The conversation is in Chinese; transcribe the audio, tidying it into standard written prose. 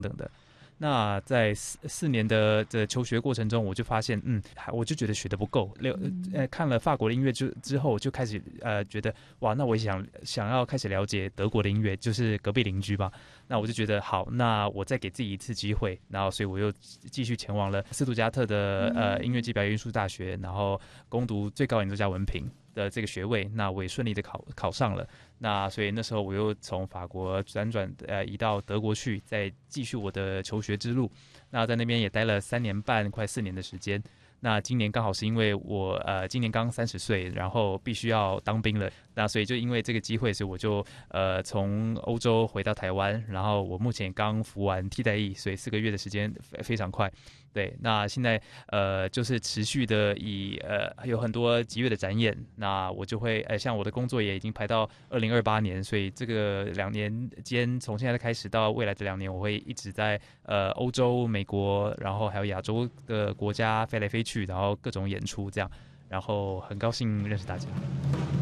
等的。那在四年的求学过程中，我就发现，我就觉得学得不够。看了法国的音乐之后，就开始觉得，哇，那我也想要开始了解德国的音乐，就是隔壁邻居吧。那我就觉得好，那我再给自己一次机会，然后所以我又继续前往了斯图加特的音乐及表演艺术大学，然后攻读最高演奏家文凭的这个学位，那我也顺利的考上了。那所以那时候我又从法国移到德国去，再继续我的求学之路。那在那边也待了3年半，快4年的时间。那今年刚好是因为我今年刚30岁，然后必须要当兵了。那所以就因为这个机会，所以我就从欧洲回到台湾，然后我目前刚服完替代役，所以4个月的时间非常快。对，那现在就是持续的有很多集乐的展演，那我就会像我的工作也已经排到2028年，所以这个2年间，从现在开始到未来的2年，我会一直在欧洲、美国，然后还有亚洲的国家飞来飞去，然后各种演出这样，然后很高兴认识大家。